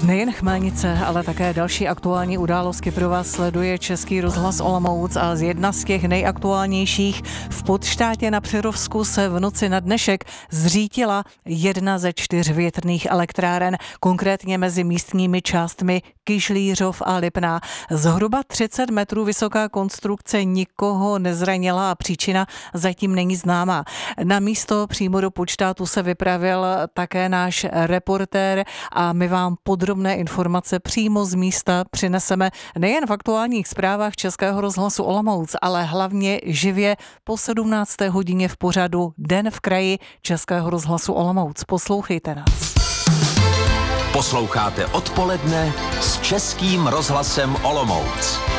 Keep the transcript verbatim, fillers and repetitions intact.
Nejen Chmelnice, ale také další aktuální události pro vás sleduje Český rozhlas Olomouc a z jedna z těch nejaktuálnějších v Podštátě na Přerovsku se v noci na dnešek zřítila jedna ze čtyř větrných elektráren, konkrétně mezi místními částmi Kyšlířov a Lipná. Zhruba třicet metrů vysoká konstrukce nikoho nezranila a příčina zatím není známá. Na místo přímo do Podštátu se vypravil také náš reportér a my vám podrobné informace přímo z místa přineseme nejen v aktuálních zprávách Českého rozhlasu Olomouc, ale hlavně živě po sedmnácté hodině v pořadu Den v kraji Českého rozhlasu Olomouc. Poslouchejte nás. Posloucháte Odpoledne s Českým rozhlasem Olomouc.